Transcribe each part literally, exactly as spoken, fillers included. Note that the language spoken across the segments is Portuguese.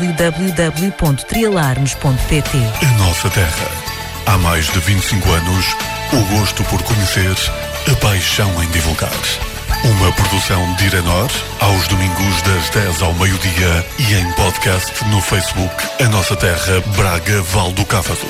w w w ponto trialarmes ponto p t. A nossa terra. Há mais de vinte e cinco anos, o gosto por conhecer, a paixão em divulgar. Uma produção de Irenor, aos domingos das dez ao meio-dia e em podcast no Facebook A Nossa Terra, Braga, Val do Cávado.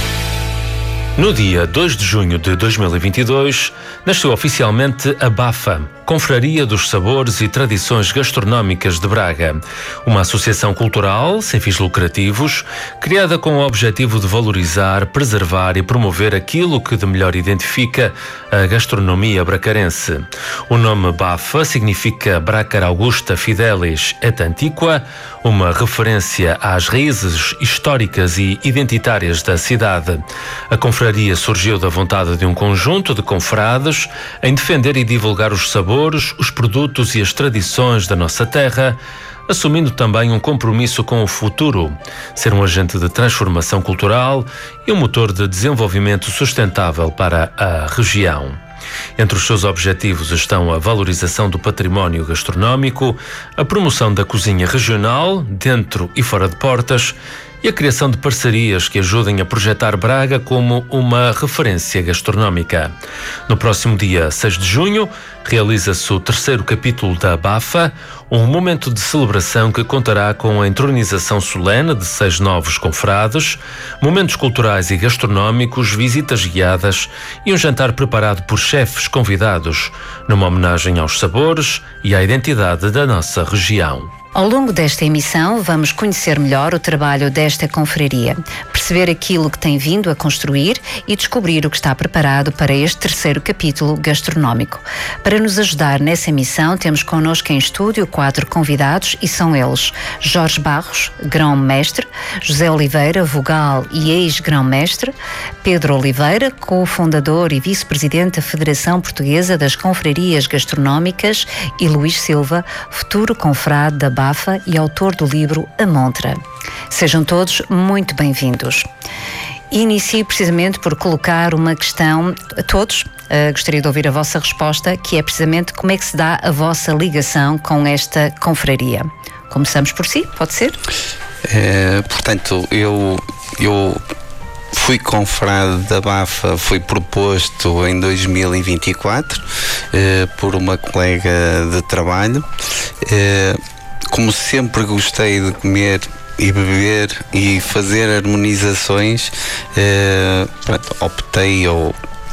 No dia dois de junho de dois mil e vinte e dois, nasceu oficialmente a BAFA, Confraria dos Sabores e Tradições Gastronómicas de Braga, uma associação cultural sem fins lucrativos, criada com o objetivo de valorizar, preservar e promover aquilo que de melhor identifica a gastronomia bracarense. O nome BAFA significa Bracar Augusta Fidelis et Antiqua, uma referência às raízes históricas e identitárias da cidade. A confraria surgiu da vontade de um conjunto de confrades em defender e divulgar os sabores, os produtos e as tradições da nossa terra, assumindo também um compromisso com o futuro, ser um agente de transformação cultural e um motor de desenvolvimento sustentável para a região. Entre os seus objetivos estão a valorização do património gastronómico, a promoção da cozinha regional, dentro e fora de portas, e a criação de parcerias que ajudem a projetar Braga como uma referência gastronómica. No próximo dia seis de junho, realiza-se o terceiro capítulo da BAFA, um momento de celebração que contará com a entronização solene de seis novos confrades, momentos culturais e gastronómicos, visitas guiadas e um jantar preparado por chefes convidados, numa homenagem aos sabores e à identidade da nossa região. Ao longo desta emissão, vamos conhecer melhor o trabalho desta confraria, perceber aquilo que tem vindo a construir e descobrir o que está preparado para este terceiro capítulo gastronómico. Para nos ajudar nessa emissão, temos connosco em estúdio quatro convidados e são eles: Jorge Barros, grão-mestre, José Oliveira, vogal e ex-grão-mestre, Pedro Oliveira, cofundador e vice-presidente da Federação Portuguesa das Confrarias Gastronómicas, e Luís Silva, futuro confrade da BAFA e autor do livro A Montra. Sejam todos muito bem-vindos. Inicio precisamente por colocar uma questão a todos. Uh, gostaria de ouvir a vossa resposta, que é precisamente como é que se dá a vossa ligação com esta confraria. Começamos por si, pode ser? É, portanto, eu, eu fui confrade da BAFA, fui proposto em dois mil e vinte e quatro eh, por uma colega de trabalho. Eh, como sempre gostei de comer e beber e fazer harmonizações, eh, pronto, optei ou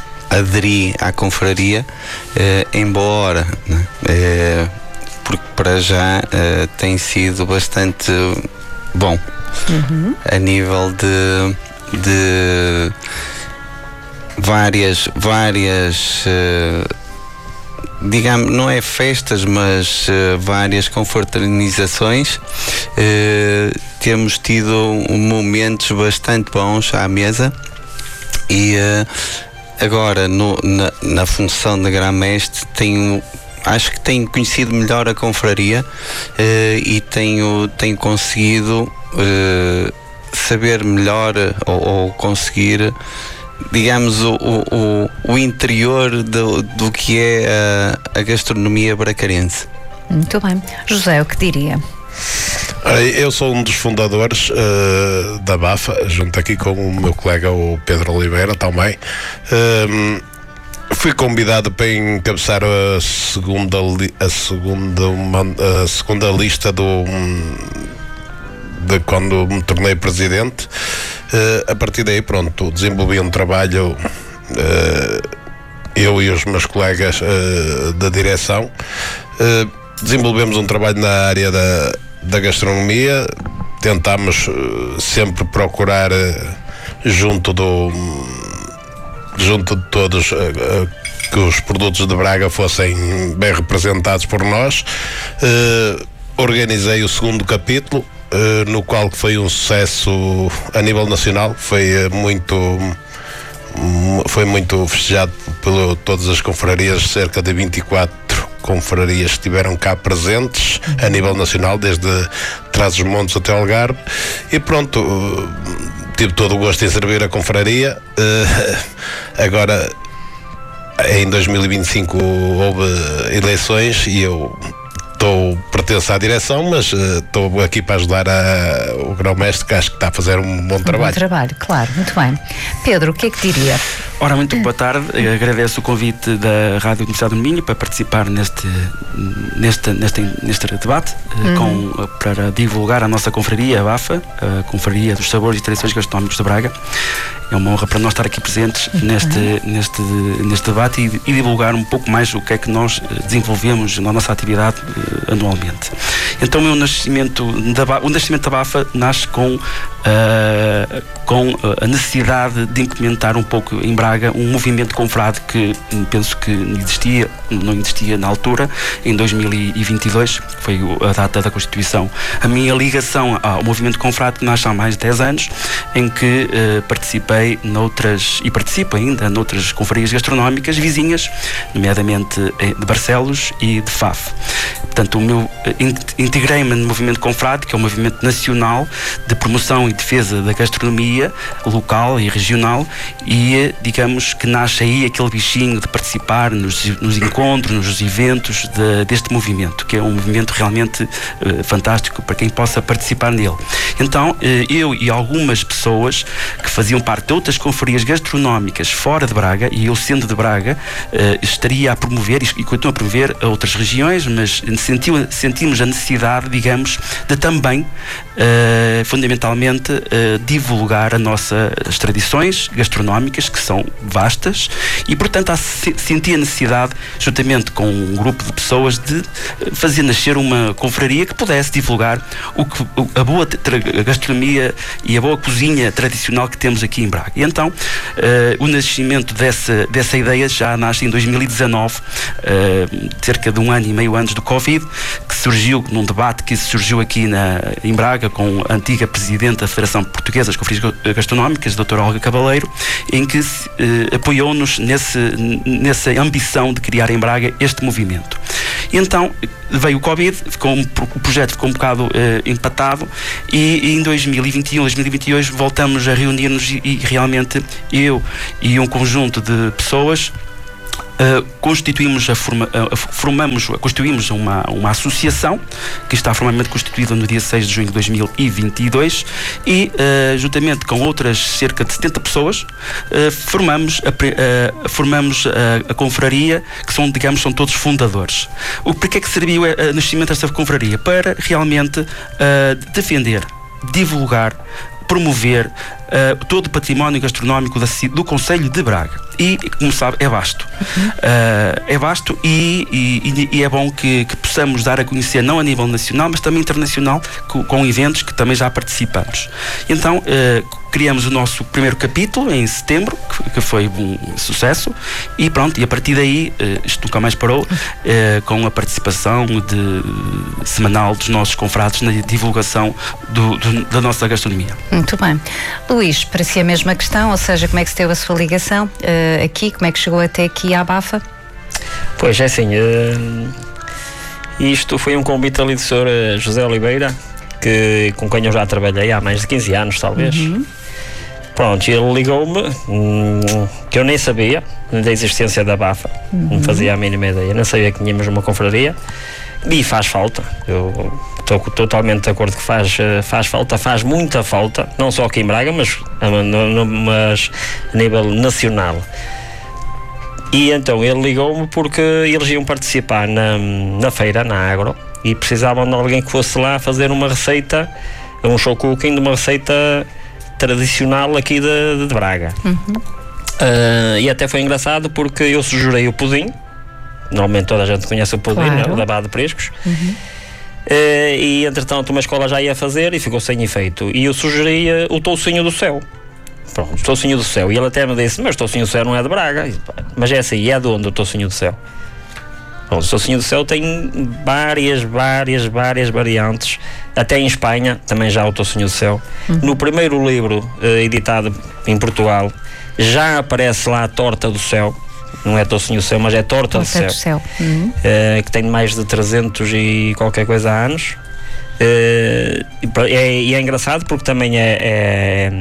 aderi à confraria, eh, embora, né, eh, porque para já eh, tem sido bastante bom, uhum. a nível de, de várias, várias eh, digamos, não é festas, mas uh, várias confraternizações. Uh, temos tido momentos bastante bons à mesa e uh, agora no, na, na função de grão-mestre tenho, acho que tenho conhecido melhor a confraria uh, e tenho, tenho conseguido uh, saber melhor ou, ou conseguir, digamos, o, o, o interior do, do que é a, a gastronomia bracarense. Muito bem. José, o que diria? Eu sou um dos fundadores uh, da BAFA, junto aqui com o meu colega, o Pedro Oliveira, também. Um, fui convidado para encabeçar a segunda, a segunda, a segunda lista do, de quando me tornei presidente. Uh, a partir daí, pronto, desenvolvi um trabalho, uh, eu e os meus colegas uh, da direção, uh, desenvolvemos um trabalho na área da, da gastronomia. Tentámos uh, sempre procurar uh, junto do junto de todos uh, uh, que os produtos de Braga fossem bem representados por nós. Uh, organizei o segundo capítulo, Uh, no qual foi um sucesso a nível nacional. Foi uh, muito foi muito festejado por todas as confrarias. Cerca de vinte e quatro confrarias estiveram cá presentes a nível nacional, desde Trás-os-Montes até Algarve, e pronto, uh, tive todo o gosto em servir a confraria. Uh, agora em dois mil e vinte e cinco houve eleições e eu estou pertenço à direção, mas estou uh, aqui para ajudar a, o grão-mestre, que acho que está a fazer um bom trabalho. Um bom trabalho, claro, muito bem. Pedro, o que é que diria? Ora, muito boa tarde. Eu agradeço o convite da Rádio Universidade do Minho para participar neste, neste, neste, neste debate, uhum. com, para divulgar a nossa confraria, a BAFA, a Confraria dos Sabores e Tradições Gastronómicos de Braga. É uma honra para nós estar aqui presentes uhum. neste, neste, neste debate e, e divulgar um pouco mais o que é que nós desenvolvemos na nossa atividade uh, anualmente. Então, o meu nascimento da, o nascimento da BAFA nasce com, uh, com a necessidade de implementar um pouco em Braga um movimento confrade que penso que existia, não existia na altura, em dois mil e vinte e dois, que foi a data da Constituição. A minha ligação ao movimento confrade nasce há mais de dez anos, em que uh, participei noutras, e participo ainda noutras confrarias gastronómicas vizinhas, nomeadamente de Barcelos e de Faf. Portanto, o meu, integrei-me no movimento confrade, que é um movimento nacional de promoção e defesa da gastronomia local e regional, e digamos que nasce aí aquele bichinho de participar nos, nos encontros, nos eventos de, deste movimento, que é um movimento realmente uh, fantástico para quem possa participar nele. Então, uh, eu e algumas pessoas que faziam parte de outras confrarias gastronómicas fora de Braga, e eu sendo de Braga, uh, estaria a promover, e, e continuo a promover a outras regiões, mas sentiu, sentimos a necessidade, digamos, de também, uh, fundamentalmente, uh, divulgar a nossa, as tradições gastronómicas, que são vastas, e portanto há, senti a necessidade, juntamente com um grupo de pessoas, de fazer nascer uma confraria que pudesse divulgar o que, a boa a gastronomia e a boa cozinha tradicional que temos aqui em Braga. E então uh, o nascimento dessa, dessa ideia já nasce em dois mil e dezanove, uh, cerca de um ano e meio antes do Covid, que surgiu num debate que surgiu aqui na, em Braga com a antiga presidente da Federação Portuguesa das Confrarias Gastronómicas, a doutora Olga Cabaleiro, em que se, uh, apoiou-nos nesse, nessa ambição de criar em Braga este movimento. E então veio o Covid, ficou um, o projeto ficou um bocado uh, empatado, e, e em dois mil e vinte e um, dois mil e vinte e dois voltamos a reunir-nos, e, e realmente eu e um conjunto de pessoas Uh, constituímos a forma, uh, formamos, constituímos uma, uma associação que está formalmente constituída no dia seis de junho de dois mil e vinte e dois, e uh, juntamente com outras cerca de setenta pessoas uh, formamos, a, uh, formamos a, a confraria, que são, digamos, são todos fundadores. O porquê é que serviu o nascimento desta confraria? Para realmente uh, defender, divulgar, promover uh, todo o património gastronómico da, do Concelho de Braga. E, como sabe, é vasto. Uhum. Uh, é vasto e, e, e é bom que, que possamos dar a conhecer, não a nível nacional, mas também internacional, com, com eventos que também já participamos. Então, uh, criamos o nosso primeiro capítulo em setembro, que, que foi um sucesso, e pronto, e a partir daí, uh, isto nunca mais parou, uh, com a participação de, semanal dos nossos confrades na divulgação do, do, da nossa gastronomia. Muito bem. Luís, para si a mesma questão, ou seja, como é que se teve a sua ligação uh, aqui, como é que chegou até aqui à BAFA? Pois é assim, uh, isto foi um convite ali do senhor José Oliveira, que, com quem eu já trabalhei há mais de quinze anos, talvez. Uhum. Pronto, ele ligou-me, hum, que eu nem sabia da existência da BAFA, uhum. não fazia a mínima ideia, não sabia que tínhamos uma confraria, e faz falta. Eu estou totalmente de acordo que faz, faz falta, faz muita falta, não só aqui em Braga, mas, mas a nível nacional. E então ele ligou-me porque eles iam participar na, na feira, na Agro, e precisavam de alguém que fosse lá fazer uma receita, um show cooking de uma receita tradicional aqui de, de Braga. Uhum. Uh, e até foi engraçado porque eu sugeri o pudim. Normalmente toda a gente conhece o pudim, claro, né, da Barra de Priscos. Uhum. Uh, e entretanto uma escola já ia fazer e ficou sem efeito. E eu sugeri uh, o toucinho do céu. Pronto, o toucinho do céu. E ele até me disse, mas o toucinho do céu não é de Braga. E, pá, mas é assim, é de onde o toucinho do céu? Bom, o toucinho do céu tem várias, várias, várias variantes. Até em Espanha também já há o toucinho do céu. Uhum. No primeiro livro uh, editado em Portugal já aparece lá a torta do céu. Não é toucinho do céu, mas é torta, torta do céu, do céu. Uhum. Uh, que tem mais de trezentos e qualquer coisa há anos. Uh, e, é, e é engraçado porque também é, é,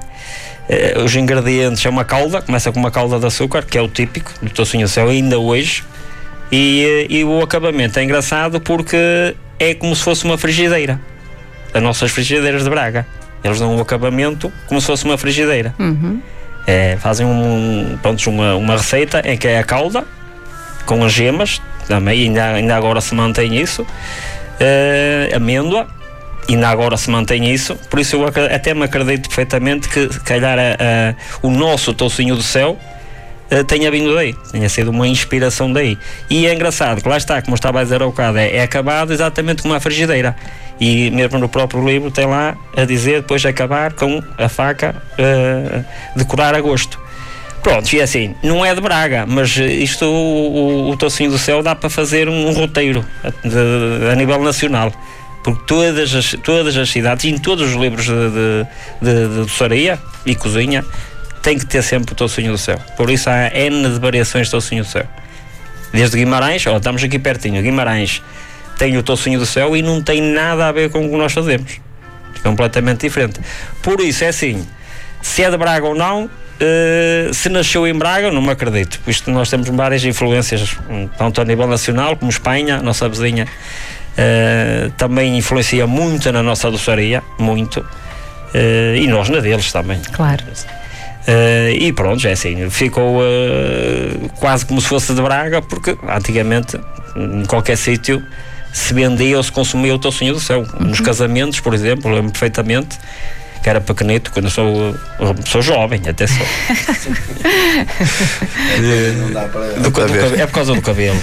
é os ingredientes, é uma calda, começa com uma calda de açúcar, que é o típico do toucinho do céu, ainda hoje. E, e o acabamento é engraçado porque é como se fosse uma frigideira. As nossas frigideiras de Braga, eles dão o acabamento como se fosse uma frigideira. Uhum. É, fazem um, pronto, uma, uma receita em que é a calda com as gemas, também ainda, ainda agora se mantém isso, uh, amêndoa, ainda agora se mantém isso. Por isso eu até me acredito perfeitamente que se calhar a, a, o nosso toucinho do céu uh, tenha vindo daí, tenha sido uma inspiração daí. E é engraçado que lá está, como eu estava a dizer ao bocado, é, é acabado exatamente como uma frigideira. E mesmo no próprio livro tem lá a dizer depois de acabar com a faca uh, decorar a gosto. Pronto, e assim, não é de Braga, mas isto, o, o, o toucinho do céu dá para fazer um, um roteiro a, de, a nível nacional, porque todas as, todas as cidades, e em todos os livros de, de, de, de doçaria e cozinha, tem que ter sempre o toucinho do céu. Por isso há N de variações de toucinho do céu. Desde Guimarães, ó, estamos aqui pertinho, Guimarães tem o toucinho do céu e não tem nada a ver com o que nós fazemos. É completamente diferente. Por isso é assim, se é de Braga ou não, uh, se nasceu em Braga, não me acredito. Isto nós temos várias influências, tanto a nível nacional como Espanha, a nossa vizinha, uh, também influencia muito na nossa doçaria, muito, uh, e nós na deles também. Claro. Uh, e pronto, é assim, ficou uh, quase como se fosse de Braga, porque antigamente em qualquer sítio se vendia ou se consumia o toucinho do céu. Uhum. Nos casamentos, por exemplo, lembro perfeitamente que era pequenito, quando eu sou, sou jovem, até sou. Não dá para do, do cabelo, é por causa do cabelo.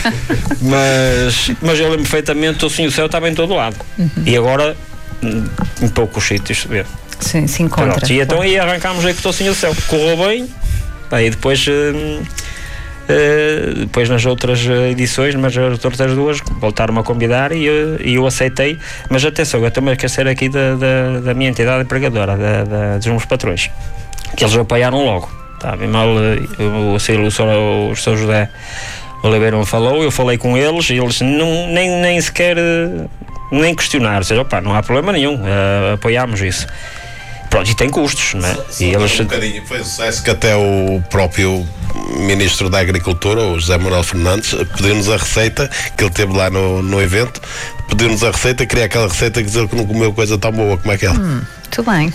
mas, mas eu lembro perfeitamente, o toucinho do céu estava em todo lado. Uhum. E agora, em poucos sítios se vê. Sim, se encontra. Pronto, e então aí arrancámos aí com o toucinho do céu. Correu bem, aí depois... Hum, Uh, depois nas outras edições, mas as outras duas voltaram-me a convidar e eu, e eu aceitei. Mas atenção, eu também quero ser aqui da, da, da minha entidade empregadora, da, da, dos meus patrões, que eles apoiaram logo, tá bem mal. Eu, eu sei, o São José Oliveira me falou, eu falei com eles e eles não, nem, nem sequer nem questionaram, ou seja, opa, não há problema nenhum, uh, apoiámos isso. Pronto, e tem custos, não é? Só, e eles... um bocadinho, foi sucesso que até o próprio Ministro da Agricultura, o José Manuel Fernandes, pediu-nos a receita, que ele teve lá no, no evento, pediu-nos a receita, queria aquela receita que dizia que não comeu coisa tão boa, como é que é? Hum, muito bem.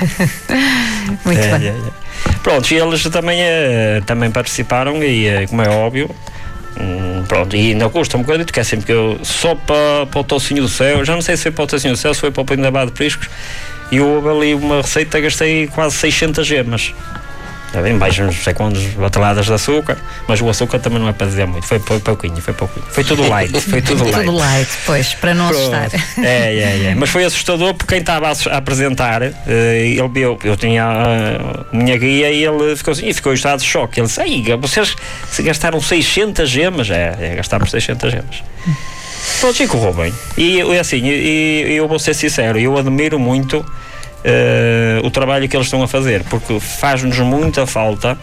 Muito é, bem. É, é. Pronto, e eles também, é, também participaram e, é, como é óbvio, hum, pronto, e ainda custa um bocadinho, que é sempre que eu, só para, para o toucinho do céu, já não sei se foi para o toucinho do céu, se foi para o pinho de priscos, e eu houve ali uma receita, gastei quase seiscentas gemas. Está bem, baixo não sei quantas bateladas de açúcar, mas o açúcar também não é para dizer muito, foi pouquinho, foi pouquinho. Foi tudo light, foi tudo light. Tudo light, pois, para não assustar. É, é, é. Mas foi assustador porque quem estava a apresentar, ele viu, eu tinha a minha guia e ele ficou assim, e ficou em estado de choque. Ele disse, aí, vocês gastaram seiscentas gemas? É, é gastámos seiscentas gemas. Pronto, e correu bem. E assim, e, eu vou ser sincero, eu admiro muito uh, o trabalho que eles estão a fazer, porque faz-nos muita falta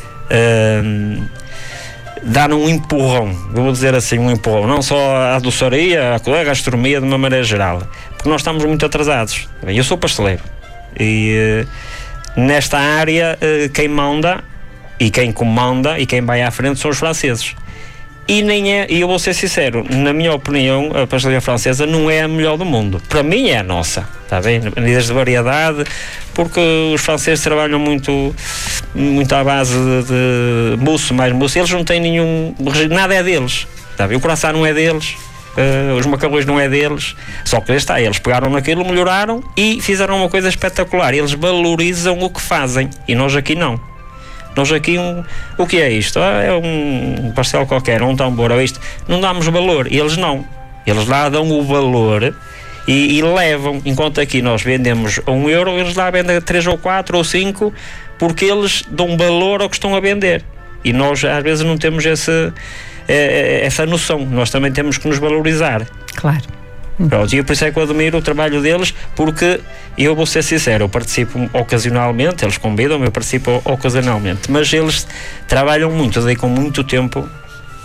uh, dar um empurrão, eu vou dizer assim, um empurrão, não só à doçaria, à gastronomia de uma maneira geral, porque nós estamos muito atrasados. Eu sou pasteleiro e uh, nesta área uh, quem manda e quem comanda e quem vai à frente são os franceses. E nem é, e eu vou ser sincero, na minha opinião, a pastelaria francesa não é a melhor do mundo. Para mim é a nossa, está bem? Medidas de variedade, porque os franceses trabalham muito, muito à base de, de mousse, mais mousse. Eles não têm nenhum, nada é deles, está bem? O croissant não é deles, uh, os macarrões não é deles. Só que está, eles pegaram naquilo, melhoraram e fizeram uma coisa espetacular. Eles valorizam o que fazem e nós aqui não. Nós aqui, um, o que é isto? Ah, é um pastel qualquer, um tambor, ou isto. Não damos valor, eles não. Eles lá dão o valor e, e levam, enquanto aqui nós vendemos a um euro, eles lá vendem a três ou quatro ou cinco, porque eles dão valor ao que estão a vender. E nós às vezes não temos esse, é, essa noção, nós também temos que nos valorizar. Claro. Pronto, e por isso é que eu admiro o trabalho deles, porque eu vou ser sincero, eu participo ocasionalmente, eles convidam-me, eu participo ocasionalmente, mas eles trabalham muito, dedicam muito tempo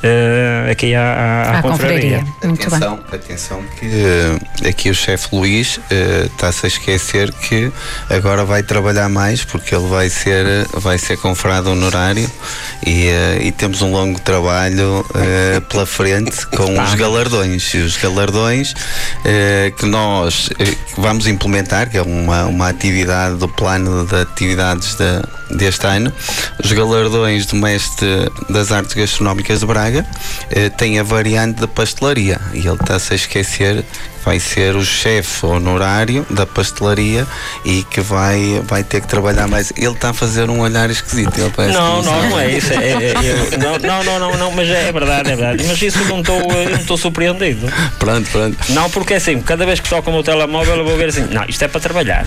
uh, aqui à, à, à confraria. confraria. Muito atenção, bem. atenção que uh, aqui o chefe Luís uh, está-se a esquecer que agora vai trabalhar mais, porque ele vai ser, vai ser confrado honorário e, uh, e temos um longo trabalho uh, pela frente com os galardões. E os galardões uh, que nós uh, vamos implementar, que é uma, uma atividade do plano de atividades de, deste ano. Os galardões do Mestre das Artes Gastronómicas de Braga eh, tem a variante da pastelaria, e ele está-se a esquecer, vai ser o chefe honorário da pastelaria e que vai, vai ter que trabalhar mais. Ele está a fazer um olhar esquisito. Ele parece não, que não, não, não é isso. É, é, é, não, não, não, não, não, mas é verdade, é verdade. Mas isso não estou não estou surpreendido. Pronto, pronto. Não, porque é assim, cada vez que toco o meu telemóvel eu vou ver assim, não, isto é para trabalhar.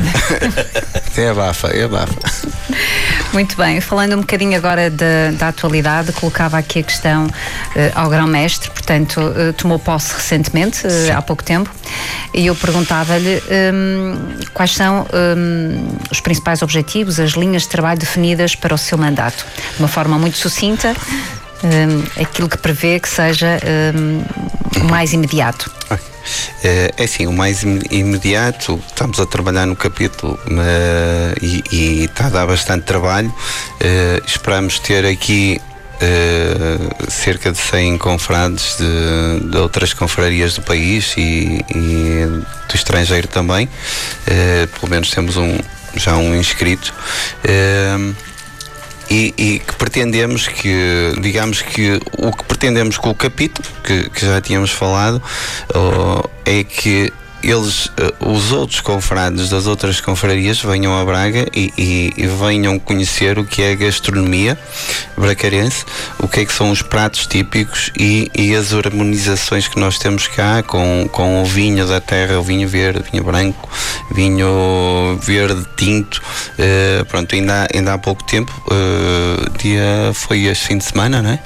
É abafa, é abafa. Muito bem, falando um bocadinho agora da, da atualidade, colocava aqui a questão uh, ao grão-mestre, portanto, uh, tomou posse recentemente, uh, há pouco tempo, e eu perguntava-lhe um, quais são um, os principais objetivos, as linhas de trabalho definidas para o seu mandato, de uma forma muito sucinta, um, aquilo que prevê que seja um, mais imediato. É assim, o mais imediato, estamos a trabalhar no capítulo uh, e, e está a dar bastante trabalho. Uh, esperamos ter aqui uh, cerca de cem confrades de, de outras confrarias do país e, e do estrangeiro também. Uh, pelo menos temos um, já um inscrito. Uh, E, e que pretendemos que, digamos que o que pretendemos com o capítulo, que, que já tínhamos falado, oh, é que eles, os outros confrades das outras confrarias venham a Braga e, e, e venham conhecer o que é a gastronomia bracarense, o que é que são os pratos típicos e, e as harmonizações que nós temos cá com, com o vinho da terra, o vinho verde, vinho branco, vinho verde tinto. Uh, pronto, ainda há, ainda há pouco tempo, uh, dia foi este fim de semana, não é?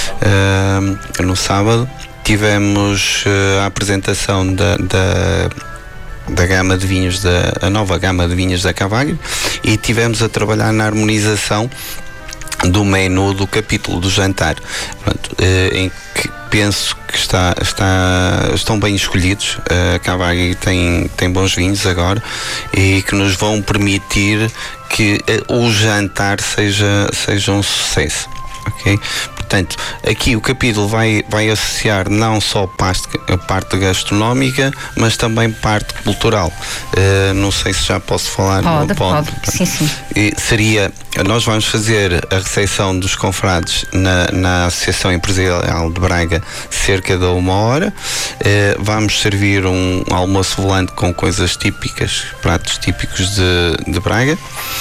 Uh, no sábado tivemos uh, a apresentação da, da, da gama de vinhos, da, a nova gama de vinhos da Cavagre, e tivemos a trabalhar na harmonização do menu do capítulo do jantar. Pronto, uh, em que penso que está, está, estão bem escolhidos. A Cavagre tem, tem bons vinhos agora e que nos vão permitir que uh, o jantar seja, seja um sucesso. Okay? Portanto, aqui o capítulo vai, vai associar não só parte, a parte gastronómica, mas também parte cultural. Uh, não sei se já posso falar. Pode, pode. pode. Sim, sim. E seria, nós vamos fazer a recepção dos confrades na, na Associação Empresarial de Braga cerca de uma hora. Uh, vamos servir um almoço volante com coisas típicas, pratos típicos de, de Braga.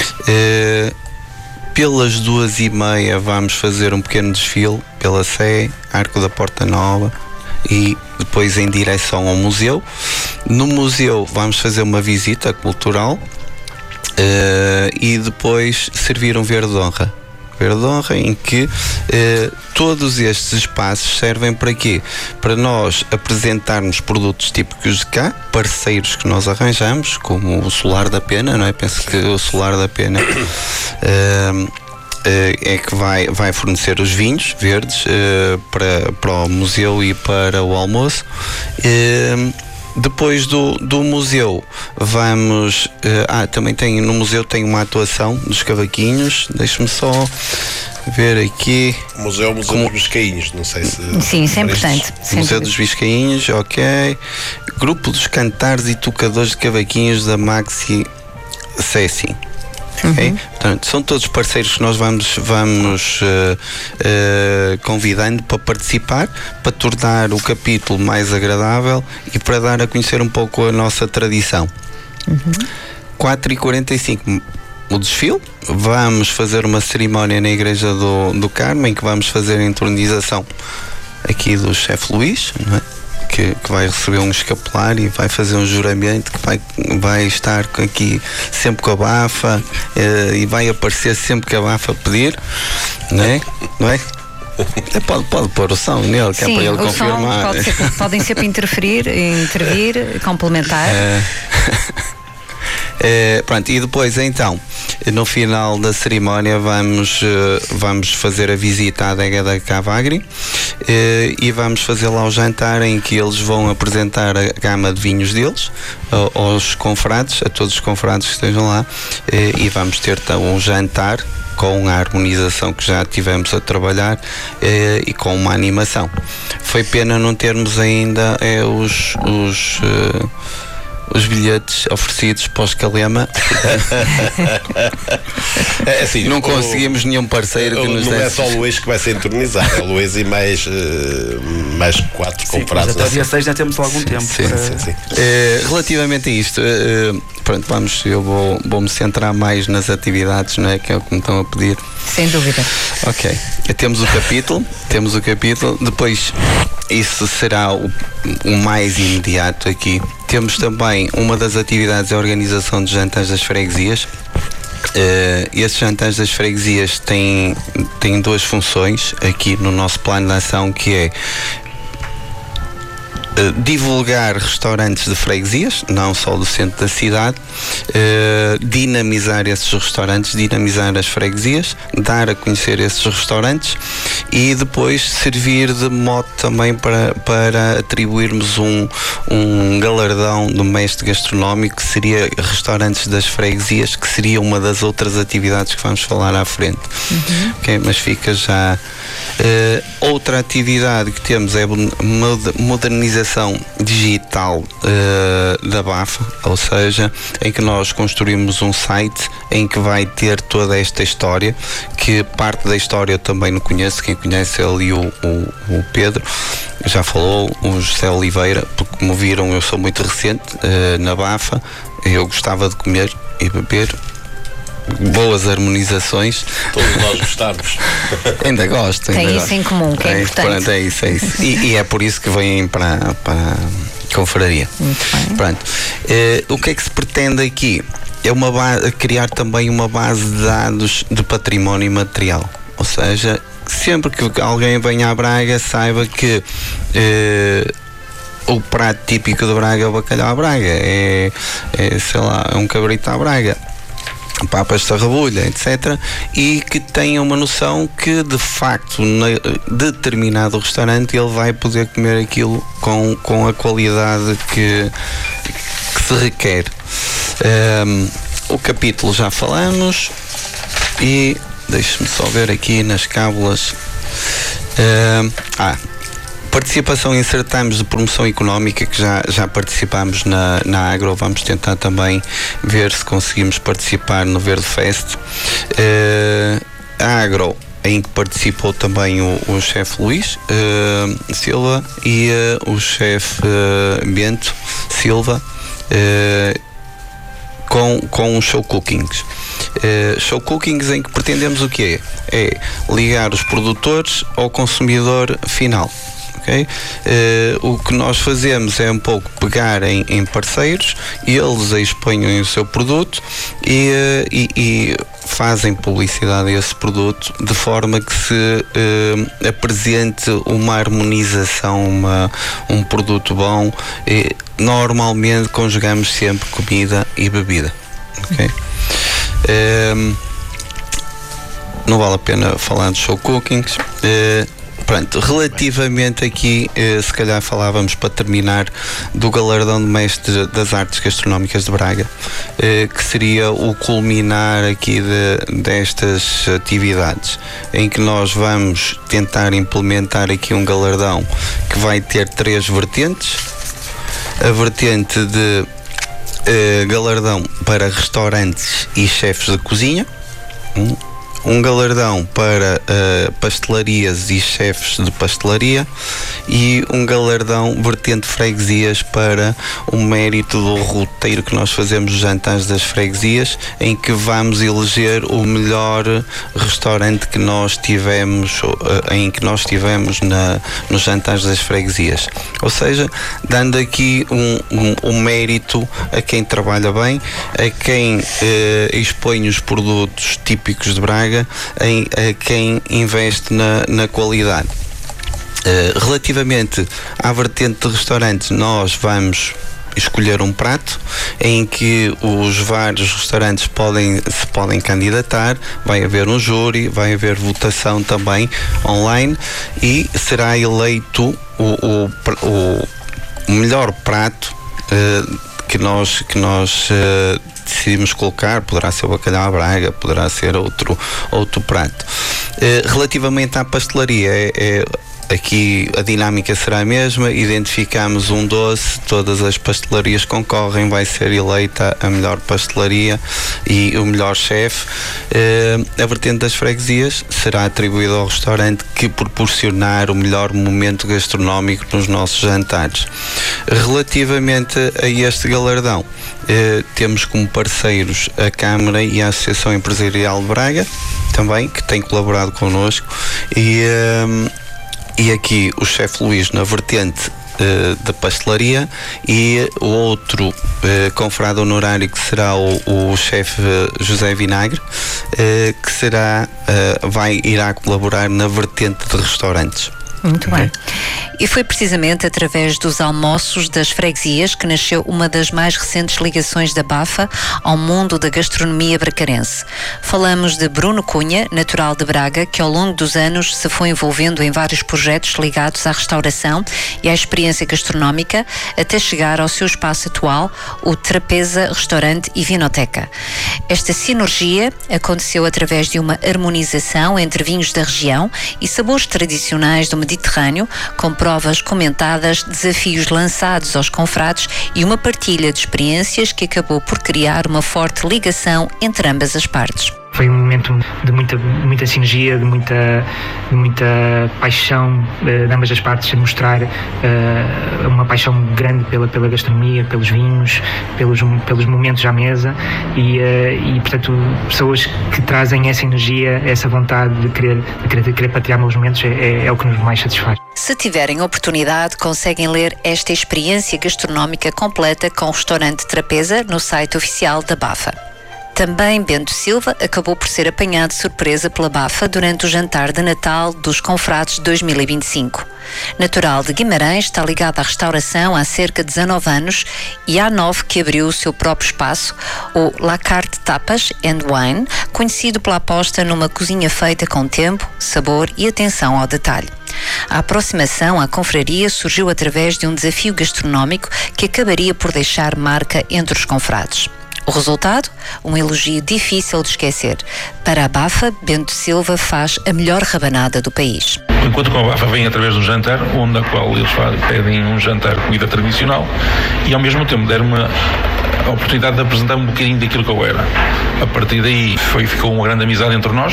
Uh, Pelas duas e meia vamos fazer um pequeno desfile pela Sé, Arco da Porta Nova, e depois em direção ao museu. No museu vamos fazer uma visita cultural uh, e depois servir um verde de honra. Verde de honra em que uh, todos estes espaços servem para quê? Para nós apresentarmos produtos típicos de cá, parceiros que nós arranjamos, como o Solar da Pena, não é? Penso que o Solar da Pena uh, é que vai, vai fornecer os vinhos verdes uh, para, para o museu e para o almoço. Uh, Depois do, do museu vamos uh, ah, também tem no museu tem uma atuação dos cavaquinhos. Deixe-me só ver aqui. Museu, Museu Como... dos Biscainhos, não sei se... Sim, isso é importante. Museu dos Biscainhos, ok. Grupo dos Cantares e Tocadores de Cavaquinhos da Maxi Cessi. Okay? Uhum. Portanto, são todos parceiros que nós vamos, vamos uh, uh, convidando para participar, para tornar o capítulo mais agradável e para dar a conhecer um pouco a nossa tradição. Uhum. quatro e quarenta e cinco o desfile, vamos fazer uma cerimónia na Igreja do, do Carmo, em que vamos fazer a entronização aqui do chefe Luís, não é? Que, que vai receber um escapular e vai fazer um juramento, que vai, vai estar aqui sempre com a bafa uh, e vai aparecer sempre que a bafa pedir, não é? Não é? Pode, pode pôr o som nele, que Sim, é para ele o confirmar. Som pode ser, podem sempre interferir, intervir, complementar. Uh, uh, pronto, e depois então, no final da cerimónia, vamos, uh, vamos fazer a visita à adega da Cavagre. e vamos fazer lá o jantar em que eles vão apresentar a gama de vinhos deles aos confrades, a todos os confrades que estejam lá, e vamos ter então um jantar com a harmonização que já tivemos a trabalhar eh, e com uma animação. Foi pena não termos ainda eh, os, os, eh, os bilhetes oferecidos para o Escalema. É, assim, não o, conseguimos nenhum parceiro que o, nos não desse. é só o Luís que vai ser entronizado, é o Luís e mais, uh, mais quatro confrades. Até dia seis já temos algum sim, tempo. Sim, para... sim, sim. Eh, relativamente a isto, eh, pronto, vamos, eu vou, vou me centrar mais nas atividades, não é? Que é o que me estão a pedir. Sem dúvida. Ok, temos o capítulo, temos o capítulo, depois isso será o, o mais imediato aqui. Temos também uma das atividades, a organização de jantares das freguesias. Uh, esses jantares das freguesias têm, têm duas funções aqui no nosso plano de ação, que é divulgar restaurantes de freguesias, não só do centro da cidade, eh, dinamizar esses restaurantes, dinamizar as freguesias, dar a conhecer esses restaurantes e depois servir de mote também para, para atribuirmos um, um galardão do mestre gastronómico, que seria restaurantes das freguesias, que seria uma das outras atividades que vamos falar à frente. Uhum. Okay, mas fica já. Uh, outra atividade que temos é a modernização digital uh, da BAFA, ou seja, em que nós construímos um site em que vai ter toda esta história, que parte da história eu também não conheço, quem conhece ali o, o, o Pedro já falou, o José Oliveira, porque como viram eu sou muito recente uh, na BAFA, eu gostava de comer e beber boas harmonizações. Todos nós gostamos. Ainda gosto. Tem ainda isso gosto. em comum, que é, é importante. Pronto, é isso, é isso. E, e é por isso que vêm para, para a confraria. Muito bem. Pronto. Uh, o que é que se pretende aqui? É uma base, criar também uma base de dados de património imaterial. Ou seja, sempre que alguém venha à Braga, saiba que uh, o prato típico de Braga é o bacalhau à Braga, é, é sei lá, é um cabrito à Braga, papas de sarrabulha, etcétera. E que tenha uma noção que de facto na determinado restaurante ele vai poder comer aquilo com, com a qualidade que, que se requer. Um, o capítulo já falamos e deixe-me só ver aqui nas cábulas. Um, ah Participação em certames de promoção económica, que já, já participámos na, na Agro, vamos tentar também ver se conseguimos participar no Verde Fest. Uh, a Agro, em que participou também o, o chefe Luís uh, Silva e uh, o chefe uh, Bento Silva, uh, com, com os show cookings. Uh, show cookings em que pretendemos o quê? É ligar os produtores ao consumidor final. Okay? Uh, o que nós fazemos é um pouco pegar em, em parceiros, eles exponham o seu produto e, uh, e, e fazem publicidade a esse produto de forma que se uh, apresente uma harmonização, uma, um produto bom. E normalmente conjugamos sempre comida e bebida. Okay? Uh, não vale a pena falar de show cookings. Uh, Pronto, relativamente aqui, eh, se calhar falávamos para terminar do galardão de mestre das artes gastronómicas de Braga, eh, que seria o culminar aqui de, destas atividades, em que nós vamos tentar implementar aqui um galardão que vai ter três vertentes. A vertente de eh, galardão para restaurantes e chefes de cozinha, hum. Um galardão para uh, pastelarias e chefes de pastelaria e um galardão vertente freguesias para o mérito do roteiro que nós fazemos nos jantares das freguesias, em que vamos eleger o melhor restaurante que nós tivemos, uh, em que nós tivemos na, nos jantares das freguesias. Ou seja, dando aqui um, um, um mérito a quem trabalha bem, a quem uh, expõe os produtos típicos de Braga, Em, a quem investe na, na qualidade. Uh, relativamente à vertente de restaurantes, nós vamos escolher um prato em que os vários restaurantes podem, se podem candidatar, vai haver um júri, vai haver votação também online e será eleito o, o, o, o melhor prato uh, que nós, que nós uh, decidimos colocar. Poderá ser o bacalhau à Braga, poderá ser outro, outro prato. Uh, relativamente à pastelaria, é, é aqui a dinâmica será a mesma, identificamos um doce, todas as pastelarias concorrem, vai ser eleita a melhor pastelaria e o melhor chefe. Uh, a vertente das freguesias será atribuída ao restaurante que proporcionar o melhor momento gastronómico nos nossos jantares. Relativamente a este galardão, uh, temos como parceiros a Câmara e a Associação Empresarial de Braga, também, que tem colaborado connosco, e uh, E aqui o chefe Luís na vertente uh, da pastelaria e o outro uh, confrade honorário que será o, o chefe José Vinagre, uh, que será, uh, vai, irá colaborar na vertente de restaurantes. Muito bem. E foi precisamente através dos almoços das freguesias que nasceu uma das mais recentes ligações da BAFA ao mundo da gastronomia bracarense. Falamos de Bruno Cunha, natural de Braga, que ao longo dos anos se foi envolvendo em vários projetos ligados à restauração e à experiência gastronómica, até chegar ao seu espaço atual, o Trapeza Restaurante e Vinoteca. Esta sinergia aconteceu através de uma harmonização entre vinhos da região e sabores tradicionais do Mediterrâneo, com provas comentadas, desafios lançados aos confrades e uma partilha de experiências que acabou por criar uma forte ligação entre ambas as partes. Foi um momento de muita, muita sinergia, de muita, de muita paixão uh, de ambas as partes, a mostrar uh, uma paixão grande pela, pela gastronomia, pelos vinhos, pelos, pelos momentos à mesa e, uh, e, portanto, pessoas que trazem essa energia, essa vontade de querer, de querer, de querer partilhar os momentos é, é, é o que nos mais satisfaz. Se tiverem oportunidade, conseguem ler esta experiência gastronómica completa com o restaurante Trapeza no site oficial da BAFA. Também Bento Silva acabou por ser apanhado de surpresa pela BAFA durante o jantar de Natal dos Confrades de dois mil e vinte e cinco. Natural de Guimarães, está ligado à restauração há cerca de dezanove anos e há nove que abriu o seu próprio espaço, o La Carte Tapas and Wine, conhecido pela aposta numa cozinha feita com tempo, sabor e atenção ao detalhe. A aproximação à confraria surgiu através de um desafio gastronómico que acabaria por deixar marca entre os confrades. O resultado? Um elogio difícil de esquecer. Para a BAFA, Bento Silva faz a melhor rabanada do país. Enquanto que a BAFA vem através de um jantar, onde a qual eles pedem um jantar de comida tradicional e ao mesmo tempo deram-me a oportunidade de apresentar um bocadinho daquilo que eu era. A partir daí foi, ficou uma grande amizade entre nós.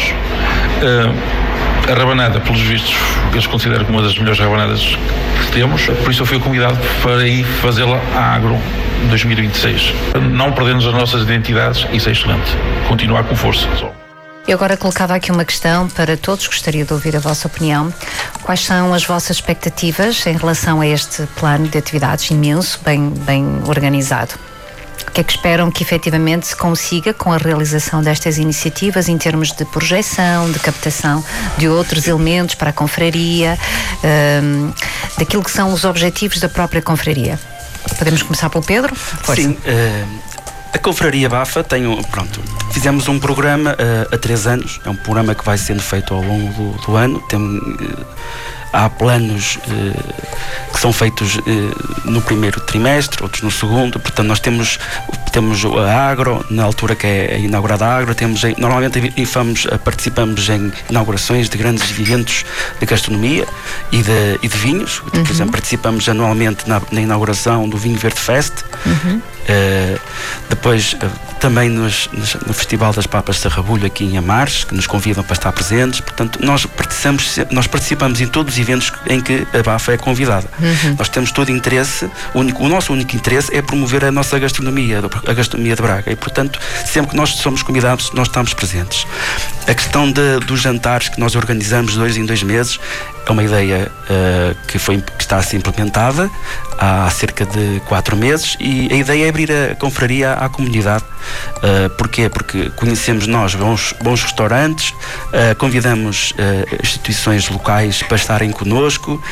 Uh, a rabanada, pelos vistos, eles consideram como uma das melhores rabanadas que temos, por isso eu fui convidado para ir fazê-la à Agro dois mil e vinte e seis. Não perdemos as nossas identidades, isso é excelente. Continuar com força. Eu agora colocava aqui uma questão para todos, gostaria de ouvir a vossa opinião. Quais são as vossas expectativas em relação a este plano de atividades imenso, bem, bem organizado? O que é que esperam que efetivamente se consiga com a realização destas iniciativas em termos de projeção, de captação de outros elementos para a confraria, um, daquilo que são os objetivos da própria confraria? Podemos começar pelo Pedro? Força. Sim, uh, a confraria BAFA tem um, pronto, fizemos um programa uh, há três anos, é um programa que vai sendo feito ao longo do, do ano, tem, uh, há planos uh, que são feitos uh, no primeiro trimestre, outros no segundo, portanto nós temos, temos a Agro, na altura que é inaugurada a Agro, temos, normalmente infamos, participamos em inaugurações de grandes eventos de gastronomia e de, e de vinhos, uhum. Por exemplo, participamos anualmente na, na inauguração do Vinho Verde Fest, uhum. uh, depois uh, também nos, nos, no Festival das Papas de Sarrabulho aqui em Amares, que nos convidam para estar presentes, portanto nós participamos, nós participamos em todos os eventos em que a BAFA é convidada. Uhum. Nós temos todo interesse, o, único, o nosso único interesse é promover a nossa gastronomia, a gastronomia de Braga, e portanto sempre que nós somos convidados nós estamos presentes. A questão de, dos jantares que nós organizamos dois em dois meses é uma ideia uh, que, foi, que está a ser implementada há cerca de quatro meses e a ideia é abrir a confraria à comunidade. Uh, porquê? Porque conhecemos nós bons, bons restaurantes, uh, convidamos uh, instituições locais para estarem connosco,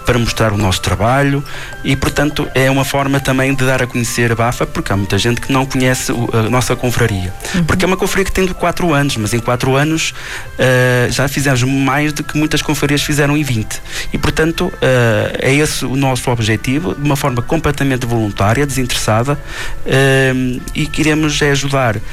para mostrar o nosso trabalho e, portanto, é uma forma também de dar a conhecer a Bafa, porque há muita gente que não conhece o, a nossa confraria. Uhum. Porque é uma confraria que tem de quatro anos, mas em quatro anos uh, já fizemos mais do que muitas confrarias fizeram em vinte. E, portanto, uh, é esse o nosso objetivo, de uma forma completamente voluntária, desinteressada, uh, e queremos é ajudar uh,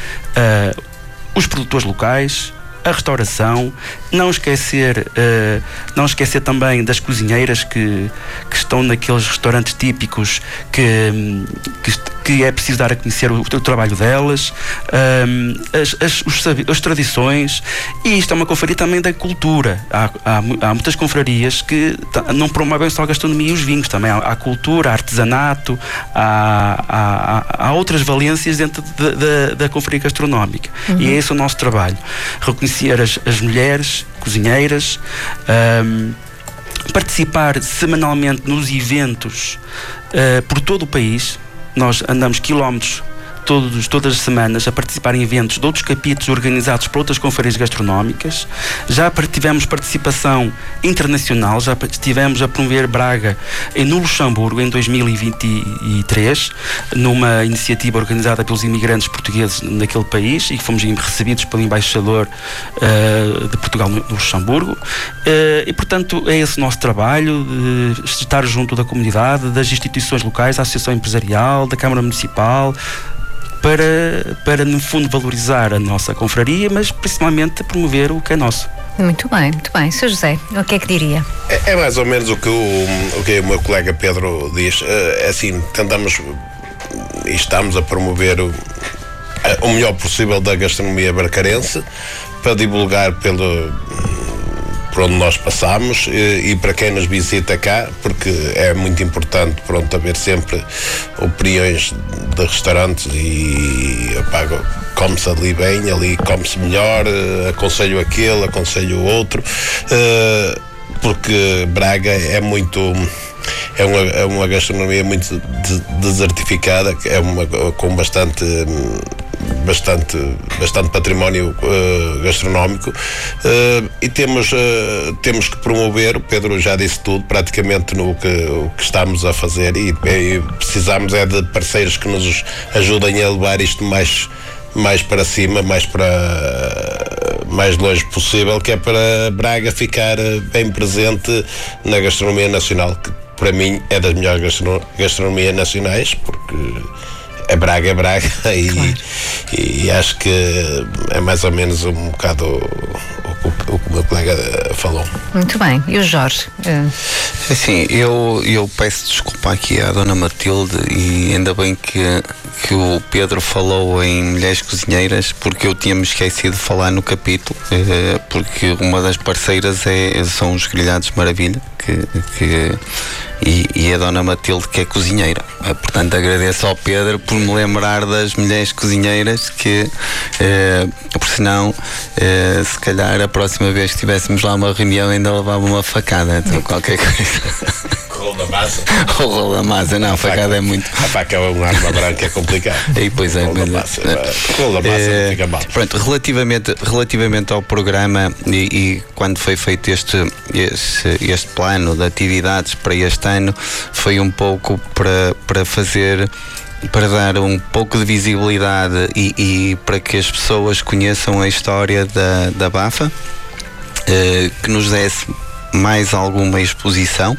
os produtores locais, a restauração, não esquecer, uh, não esquecer também das cozinheiras que, que estão naqueles restaurantes típicos que, que, que é preciso dar a conhecer o, o trabalho delas, um, as, as, os, as tradições, e isto é uma confraria também da cultura. Há, há, há muitas confrarias que não promovem só a gastronomia e os vinhos, também há, há cultura, há artesanato, há, há, há outras valências dentro de, de, da confraria gastronómica. Uhum. E é esse o nosso trabalho. Reconhecer As, as mulheres cozinheiras, um, participar semanalmente nos eventos uh, por todo o país. Nós andamos quilómetros todos, todas as semanas a participar em eventos de outros capítulos organizados por outras conferências gastronómicas. Já tivemos participação internacional, já estivemos a promover Braga no Luxemburgo em dois mil e vinte e três, numa iniciativa organizada pelos imigrantes portugueses naquele país, e fomos recebidos pelo embaixador uh, de Portugal no, no Luxemburgo. Uh, e, portanto, é esse o nosso trabalho, de estar junto da comunidade, das instituições locais, da Associação Empresarial, da Câmara Municipal, para, para, no fundo, valorizar a nossa confraria, mas principalmente promover o que é nosso. Muito bem, muito bem. senhor José, o que é que diria? É, é mais ou menos o que o, o que o meu colega Pedro diz. É assim, tentamos e estamos a promover o, o melhor possível da gastronomia barcarense, para divulgar pelo, por onde nós passamos, e, e para quem nos visita cá, porque é muito importante, pronto, haver sempre opiniões de restaurantes e opa, come-se ali bem, ali come-se melhor, aconselho aquele, aconselho o outro, uh, porque Braga é muito... É uma, é uma gastronomia muito de, desertificada, é uma com bastante bastante bastante património uh, gastronómico, uh, e temos uh, temos que promover. O Pedro já disse tudo praticamente no que, o que estamos a fazer, e, e precisamos é de parceiros que nos ajudem a levar isto mais mais para cima, mais para mais longe possível, que é para Braga ficar bem presente na gastronomia nacional, que para mim é das melhores gastronomias nacionais, porque é Braga, é Braga, e, claro. e acho que é mais ou menos um bocado o, o, o que o meu colega falou. Muito bem. E o Jorge? Uh... Assim, eu, eu peço desculpa aqui à dona Matilde, e ainda bem que, que o Pedro falou em mulheres cozinheiras, porque eu tinha-me esquecido de falar no capítulo, uh, porque uma das parceiras é, são os Grelhados Maravilha, que, que, e, e a dona Matilde, que é cozinheira. Uh, portanto, agradeço ao Pedro por me lembrar das mulheres cozinheiras, que uh, por senão, uh, se calhar a próxima vez que tivéssemos lá uma reunião ainda levava uma facada, então qualquer coisa. O rolo da massa. O rolo da massa, não, a, a facada faca, é muito. A faca é uma arma branca, é complicado. E pois é, o rolo da massa, o rolo da massa não fica mal. Pronto, relativamente, relativamente ao programa, e, e quando foi feito este, este, este plano de atividades para este ano, foi um pouco para, para fazer. para dar um pouco de visibilidade e, e para que as pessoas conheçam a história da, da Bafa, eh, que nos desse mais alguma exposição,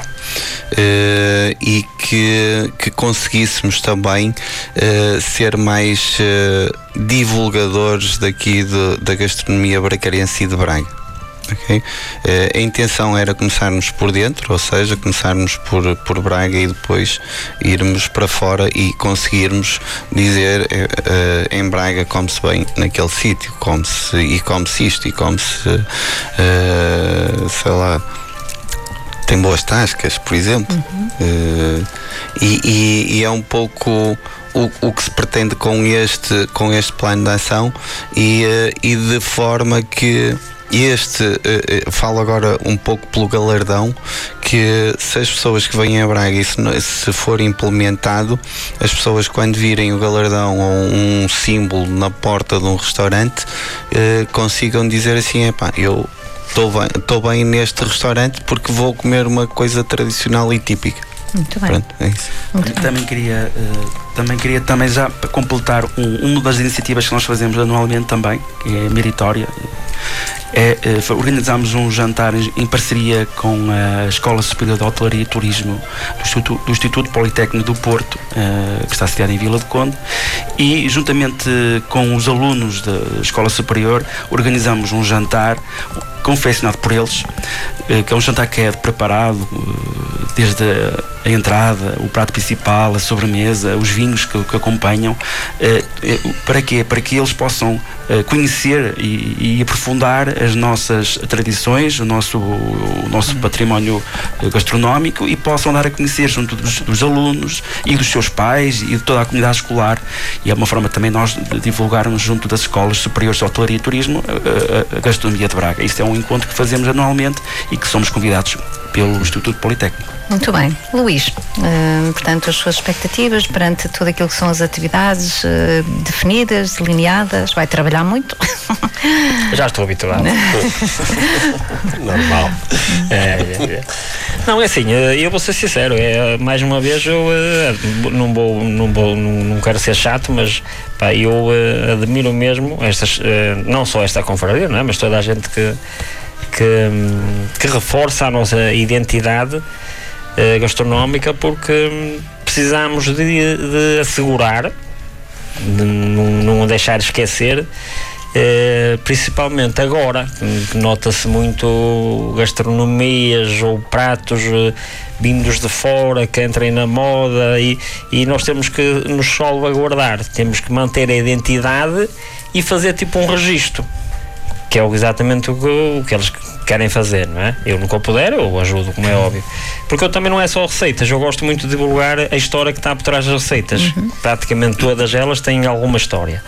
eh, e que, que conseguíssemos também eh, ser mais eh, divulgadores daqui de, da gastronomia bracarense e de Braga. Okay? A intenção era começarmos por dentro, ou seja, começarmos por, por Braga e depois irmos para fora e conseguirmos dizer uh, em Braga come-se bem naquele sítio, come-se e come-se isto e come-se, uh, sei lá, tem boas tascas, por exemplo. Uhum. Uh, e, e, e é um pouco o, o que se pretende com este, com este plano de ação, e, uh, e de forma que este, uh, falo agora um pouco pelo galardão, que se as pessoas que vêm a Braga, e se, se for implementado, as pessoas quando virem o galardão ou um símbolo na porta de um restaurante, uh, consigam dizer assim, epá, eu estou bem, estou bem neste restaurante porque vou comer uma coisa tradicional e típica. Muito bem. Pronto, é isso. Muito também, bem. Queria, uh, também queria também já completar um, uma das iniciativas que nós fazemos anualmente também, que é meritória. É, é, organizamos um jantar em, em parceria com a Escola Superior de Hotelaria e Turismo do Instituto, do Instituto Politécnico do Porto, uh, que está sediado em Vila de Conde, e juntamente com os alunos da Escola Superior organizamos um jantar confeccionado por eles, uh, que é um jantar que é preparado uh, desde a a entrada, o prato principal, a sobremesa, os vinhos que, que acompanham, uh, para quê? Para que eles possam uh, conhecer e, e aprofundar as nossas tradições, o nosso, o nosso património gastronómico, e possam dar a conhecer junto dos, dos alunos e dos seus pais e de toda a comunidade escolar. E é uma forma também nós de divulgarmos junto das escolas superiores de hotelaria e turismo a, a, a gastronomia de Braga. Isto é um encontro que fazemos anualmente e que somos convidados pelo Instituto Politécnico. Muito bem. Luís, uh, portanto, as suas expectativas perante tudo aquilo que são as atividades uh, definidas, delineadas, vai trabalhar muito? Já estou habituado. Normal. É, é, é. Não, é assim, eu vou ser sincero, é, mais uma vez eu não vou, não vou, não, não quero ser chato, mas pá, eu uh, admiro mesmo estas, uh, não só esta confraria, não é? Mas toda a gente que, que, que reforça a nossa identidade gastronómica, porque precisamos de, de assegurar, de não, não deixar esquecer, eh, principalmente agora, que nota-se muito gastronomias ou pratos eh, vindos de fora que entrem na moda, e, e nós temos que nos salvaguardar, temos que manter a identidade e fazer tipo um registro, que é exatamente o que, o que eles querem fazer, não é? Eu nunca puder, eu ajudo, como é óbvio. Porque eu também não é só receitas, eu gosto muito de divulgar a história que está por trás das receitas. Uhum. Praticamente todas elas têm alguma história.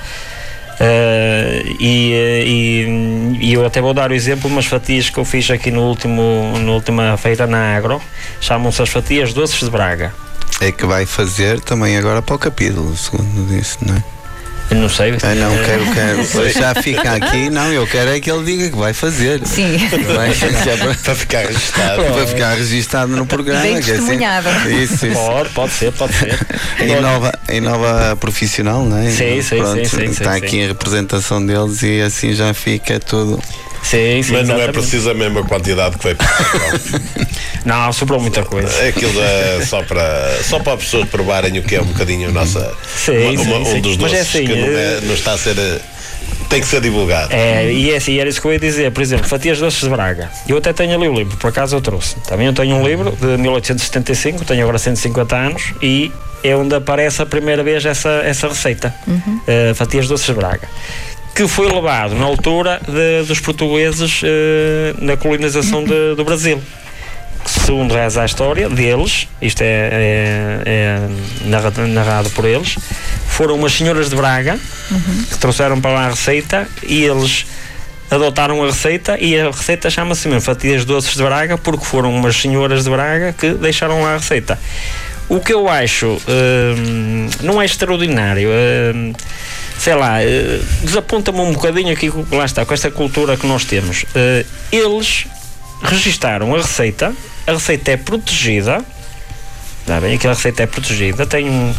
Uh, e, e, e eu até vou dar o exemplo de umas fatias que eu fiz aqui no último, na última feira na Agro, chamam-se as fatias doces de Braga. É que vai fazer também agora para o capítulo, segundo disse, não é? Eu não sei. Ah, não, quero, quero. Já fica aqui, não, eu quero é que ele diga que vai fazer. Sim. Vai, para, para ficar registado. Para ficar registado no programa. Bem testemunhado. Assim, isso, isso. Pode, pode ser, pode ser. Em nova, em nova profissional, não é? Sim, sim, Pronto, sim, sim. está sim, aqui sim. em representação deles e assim já fica tudo. Sim, sim, mas não exatamente. É preciso a mesma quantidade que vai para Não, sobrou muita coisa. Aquilo é só para, só para as pessoas provarem o que é um bocadinho a nossa. Sim, uma, sim, uma, um sim. dos Mas doces é assim, que não, é, não está a ser. Tem que ser divulgado. É, e é assim, era isso que eu ia dizer. Por exemplo, Fatias Doces de Braga. Eu até tenho ali o livro, por acaso eu trouxe. Também eu tenho um livro de mil oitocentos e setenta e cinco, tenho agora cento e cinquenta anos, e é onde aparece a primeira vez essa, essa receita. Uhum. Uh, Fatias Doces de Braga, que foi levado na altura de, dos portugueses uh, na colonização de, do Brasil. Segundo reza a história deles, isto é, é, é narrado, narrado por eles, foram umas senhoras de Braga, uhum, que trouxeram para lá a receita, e eles adotaram a receita, e a receita chama-se mesmo Fatias Doces de Braga, porque foram umas senhoras de Braga que deixaram lá a receita. O que eu acho hum, não é extraordinário, hum, sei lá, hum, desaponta-me um bocadinho aqui, lá está, com esta cultura que nós temos. Hum, eles registaram a receita, a receita é protegida, está bem? Aquela receita é protegida, tem um,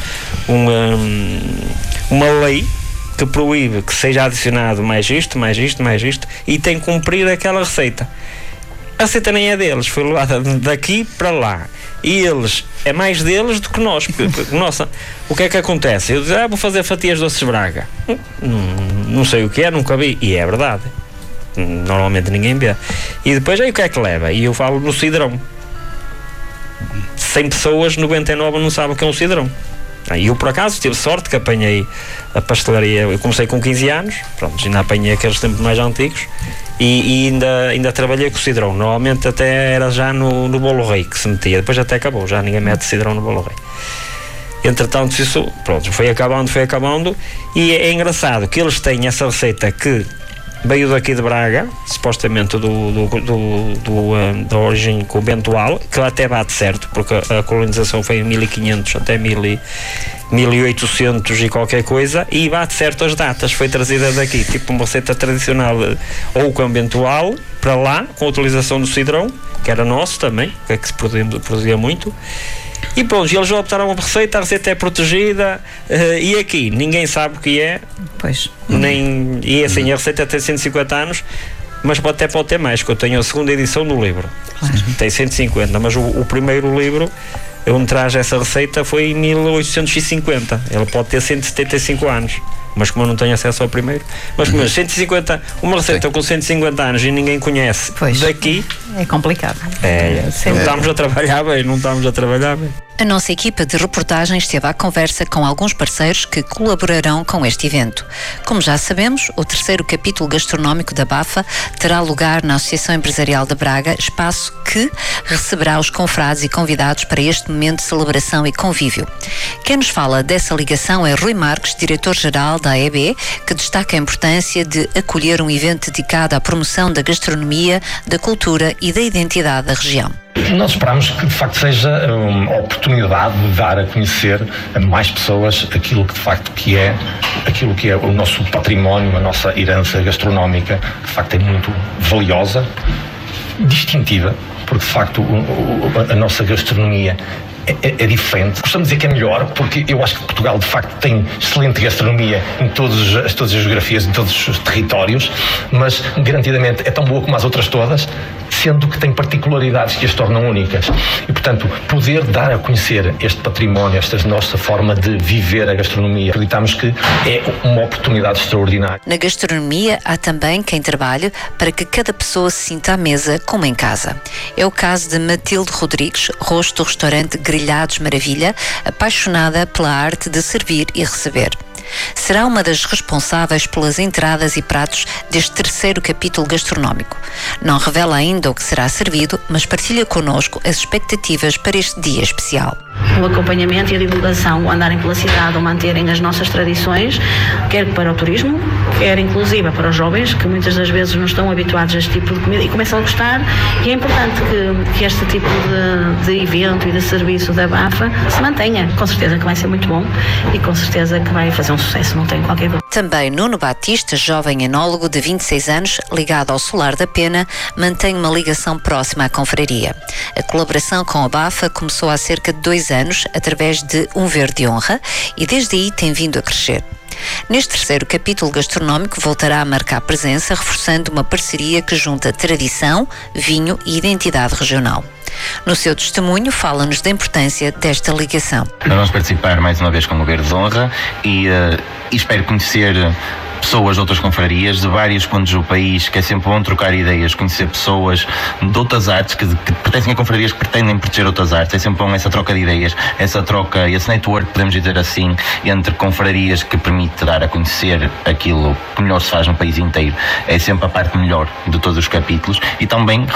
um, uma lei que proíbe que seja adicionado mais isto, mais isto, mais isto, e tem que cumprir aquela receita. A receita nem é deles, foi levada daqui para lá, e eles, é mais deles do que nós, porque, porque, nossa, o que é que acontece? Eu digo, ah, vou fazer fatias doces Braga, não, não sei o que é, nunca vi, e é verdade, normalmente ninguém vê. E depois aí o que é que leva? E eu falo no cidrão. cem pessoas, noventa e nove não sabem o que é um cidrão. E eu por acaso tive sorte que apanhei a pastelaria, eu comecei com quinze anos, pronto, ainda apanhei aqueles tempos mais antigos, e, e ainda, ainda trabalhei com o cidrão. Normalmente até era já no, no bolo rei que se metia, depois até acabou, já ninguém mete cidrão no bolo rei. Entretanto isso, pronto, foi acabando, foi acabando, e é, é engraçado que eles têm essa receita que veio daqui de Braga, supostamente do, do, do, do, do, da origem conventual, que até bate certo, porque a colonização foi em mil e quinhentos até mil e oitocentos e qualquer coisa, e bate certo as datas. Foi trazida daqui, tipo uma receita tradicional ou conventual, para lá, com a utilização do cidrão, que era nosso também, que é que se produzia, produzia muito. E pronto, eles optaram uma receita, a receita é protegida, uh, e aqui ninguém sabe o que é. Pois. Nem, e assim, a receita tem cento e cinquenta anos, mas pode, até pode ter mais, que eu tenho a segunda edição do livro. Claro. Tem cento e cinquenta, mas o, o primeiro livro, onde traz essa receita, foi em mil oitocentos e cinquenta. Ela pode ter cento e setenta e cinco anos. Mas como eu não tenho acesso ao primeiro, mas como cento e cinquenta, uma receita Sim. com cento e cinquenta anos e ninguém conhece, pois. Daqui é complicado. É, é, não estamos a trabalhar bem, não estamos a trabalhar bem. A nossa equipa de reportagem esteve à conversa com alguns parceiros que colaborarão com este evento. Como já sabemos, o terceiro capítulo gastronómico da Bafa terá lugar na Associação Empresarial de Braga, espaço que receberá os confrades e convidados para este momento de celebração e convívio. Quem nos fala dessa ligação é Rui Marques, diretor-geral da A E B, que destaca a importância de acolher um evento dedicado à promoção da gastronomia, da cultura e da identidade da região. Nós esperamos que de facto seja uma oportunidade de dar a conhecer a mais pessoas aquilo que de facto que é, aquilo que é o nosso património, a nossa herança gastronómica, que de facto é muito valiosa, distintiva, porque de facto a nossa gastronomia É, é, é diferente. Gostamos de dizer que é melhor, porque eu acho que Portugal de facto tem excelente gastronomia em todos, as, todas as geografias, em todos os territórios, mas garantidamente é tão boa como as outras todas, sendo que tem particularidades que as tornam únicas. E portanto, poder dar a conhecer este património, esta nossa forma de viver a gastronomia, acreditamos que é uma oportunidade extraordinária. Na gastronomia há também quem trabalhe para que cada pessoa se sinta à mesa como em casa. É o caso de Matilde Rodrigues, rosto do restaurante Grelhados Maravilha, apaixonada pela arte de servir e receber. Será uma das responsáveis pelas entradas e pratos deste terceiro capítulo gastronómico. Não revela ainda o que será servido, mas partilha connosco as expectativas para este dia especial. O acompanhamento e a divulgação, o andarem pela cidade, ou manterem as nossas tradições, quer para o turismo, quer inclusive para os jovens, que muitas das vezes não estão habituados a este tipo de comida e começam a gostar, e é importante que, que este tipo de, de evento e de serviço da Bafa se mantenha. Com certeza que vai ser muito bom e com certeza que vai fazer um sucesso, não tenho qualquer dúvida. Também Nuno Batista, jovem enólogo de vinte e seis anos, ligado ao Solar da Pena, mantém uma ligação próxima à confraria. A colaboração com a Bafa começou há cerca de dois anos, através de Um Verde Honra, e desde aí tem vindo a crescer. Neste terceiro capítulo gastronómico voltará a marcar presença, reforçando uma parceria que junta tradição, vinho e identidade regional. No seu testemunho, fala-nos da importância desta ligação. Nós vamos participar mais uma vez com o Verde de Honra e, uh, e espero conhecer pessoas de outras confrarias de vários pontos do país, que é sempre bom trocar ideias, conhecer pessoas de outras artes que, que pertencem a confrarias que pretendem proteger outras artes. É sempre bom essa troca de ideias, essa troca, esse network, podemos dizer assim, entre confrarias, que permite dar a conhecer aquilo que melhor se faz no país inteiro. É sempre a parte melhor de todos os capítulos, e também